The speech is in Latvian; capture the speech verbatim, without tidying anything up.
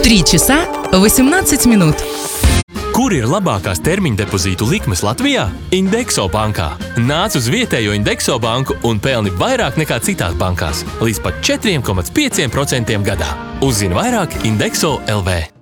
три часа восемнадцать минут. Kur ir labākās termiņa depozītu likmes Latvijā? Indexo bankā. Nāc uz vietējo Indexo banku un pelni vairāk nekā citās bankās. Līdz pat četri komats pieci procenti gadā. Uzzini vairāk Indexo L V.